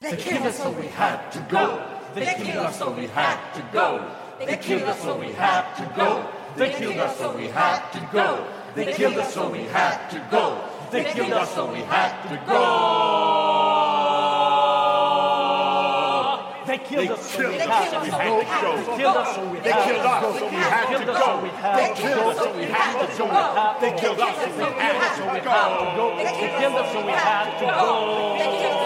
They killed us, so we had to go. They killed us, so we had to go. They killed us, so we had to go. They killed us, so we had to go. They killed us, so we had to go. They killed us, so we had to go. They killed us, so we had to go. They killed us, so we had to go. They killed us, so we had to go. They killed us, so we had to go. They killed us, so we had to go.